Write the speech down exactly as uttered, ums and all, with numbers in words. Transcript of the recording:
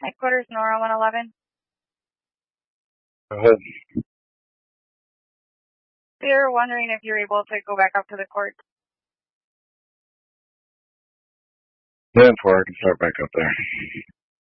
Headquarters, Nora one eleven. Go ahead. They're wondering if you're able to go back up to the court. ten four, I can start back up there.